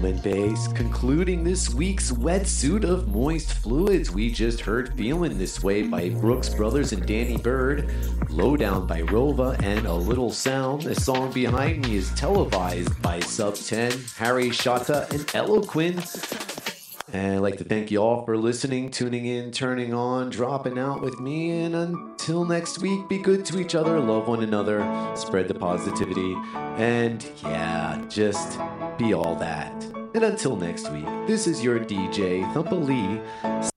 and bass. Concluding this week's Wetsuit of Moist Fluids, we just heard Feelin' This Way by Brooks Brothers and Danny Bird, Lowdown by Rova, and A Little Sound. The song behind me is Televised by Sub 10, Harry Shata, and Eloquin. And I'd like to thank you all for listening, tuning in, turning on, dropping out with me. And until next week, be good to each other, love one another, spread the positivity, and yeah, just be all that. And until next week, this is your DJ, Thumpa Lee.